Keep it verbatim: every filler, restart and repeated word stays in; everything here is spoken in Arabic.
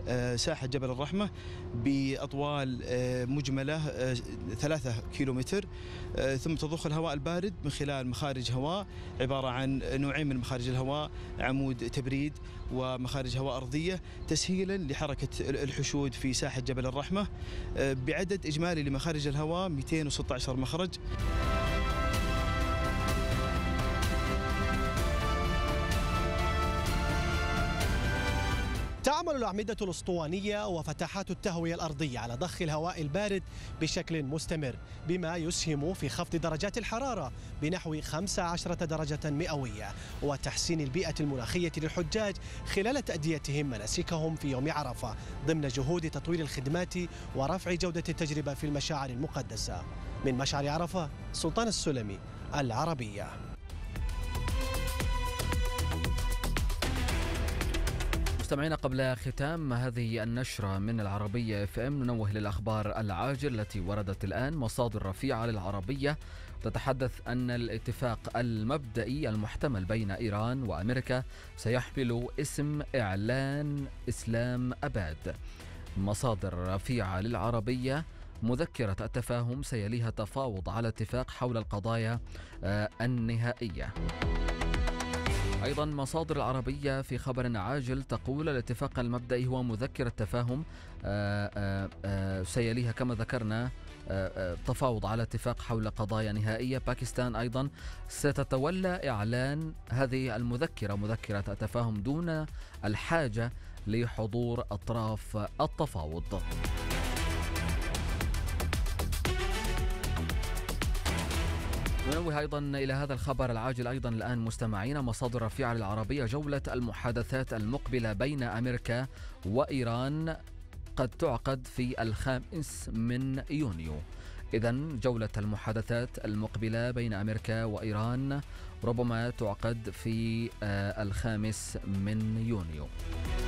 ساحة جبل الرحمة بأطوال مجملة ثلاثة كيلومتر، ثم تضخ الهواء البارد من خلال مخارج هواء عبارة عن نوعين من مخارج الهواء، عمود تبريد ومخارج هواء أرضية، تسهيلا لحركة الحشود في ساحة جبل الرحمة، بعدد إجمالي لمخارج الهواء مئتين وستة عشر مخرج. تعمل الأعمدة الأسطوانية وفتحات التهوية الأرضية على ضخ الهواء البارد بشكل مستمر، بما يسهم في خفض درجات الحرارة بنحو خمسة عشر درجة مئوية وتحسين البيئة المناخية للحجاج خلال تأديتهم مناسكهم في يوم عرفة، ضمن جهود تطوير الخدمات ورفع جودة التجربة في المشاعر المقدسة. من مشعر عرفة، سلطان السلمي، العربية. مستمعينا، قبل ختام هذه النشرة من العربية اف ام ننوه للأخبار العاجل التي وردت الآن. مصادر رفيعة للعربية تتحدث أن الاتفاق المبدئي المحتمل بين إيران وأمريكا سيحمل اسم إعلان إسلام أباد. مصادر رفيعة للعربية: مذكرة التفاهم سيليها تفاوض على اتفاق حول القضايا النهائية. أيضا مصادر العربية في خبر عاجل تقول الاتفاق المبدئي هو مذكرة تفاهم سيليها كما ذكرنا تفاوض على اتفاق حول قضايا نهائية. باكستان أيضا ستتولى إعلان هذه المذكرة، مذكرة التفاهم، دون الحاجة لحضور أطراف التفاوض. ننوه أيضا إلى هذا الخبر العاجل أيضا الآن مستمعين. مصادر رفيعة للعربية: جولة المحادثات المقبلة بين أمريكا وإيران قد تعقد في الخامس من يونيو. إذن جولة المحادثات المقبلة بين أمريكا وإيران ربما تعقد في الخامس من يونيو.